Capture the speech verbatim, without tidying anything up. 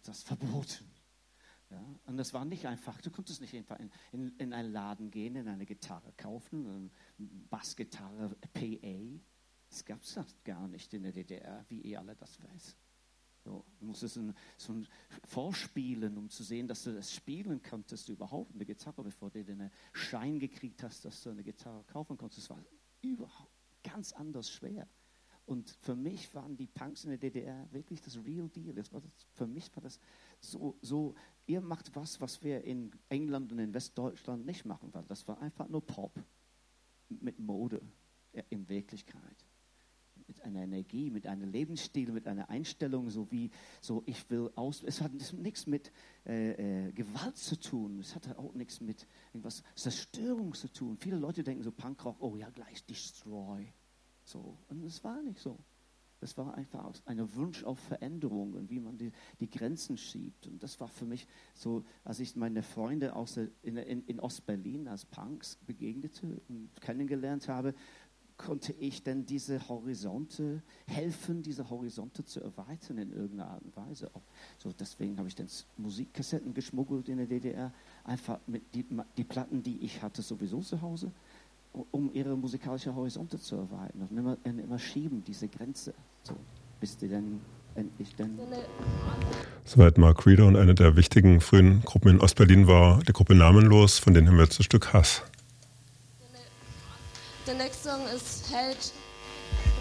das verboten. Ja, und das war nicht einfach, du konntest nicht einfach in, in, in einen Laden gehen, in eine Gitarre kaufen, eine Bassgitarre, P A. Das gab es gar nicht in der D D R, wie ihr alle das wisst. So, du musstest ein, so ein vorspielen, um zu sehen, dass du das spielen konntest, überhaupt eine Gitarre, bevor du den Schein gekriegt hast, dass du eine Gitarre kaufen konntest. Das war überhaupt ganz anders schwer. Und für mich waren die Punks in der D D R wirklich das Real Deal. Das war das, für mich war das so, so, ihr macht was, was wir in England und in Westdeutschland nicht machen, weil das war einfach nur Pop mit Mode in Wirklichkeit. Mit einer Energie, mit einem Lebensstil, mit einer Einstellung, so wie, so ich will aus, es hat nichts mit äh, äh, Gewalt zu tun, es hatte auch nichts mit irgendwas Zerstörung zu tun. Viele Leute denken so, Punkrock, oh ja, gleich Destroy. So, und es war nicht so. Das war einfach ein Wunsch auf Veränderung und wie man die, die Grenzen schiebt. Und das war für mich so, als ich meine Freunde aus der, in, in, in Ostberlin als Punks begegnete und kennengelernt habe, konnte ich denn diese Horizonte helfen, diese Horizonte zu erweitern in irgendeiner Art und Weise. So, deswegen habe ich dann Musikkassetten geschmuggelt in der D D R, einfach mit die, die Platten, die ich hatte, sowieso zu Hause, um ihre musikalischen Horizonte zu erweitern und immer, immer schieben, diese Grenze, so, bis die dann endlich dann... Soweit Mark Reeder, und eine der wichtigen frühen Gruppen in Ostberlin war die Gruppe Namenlos, von denen haben wir jetzt das Stück Hass. Der nächste Song ist Held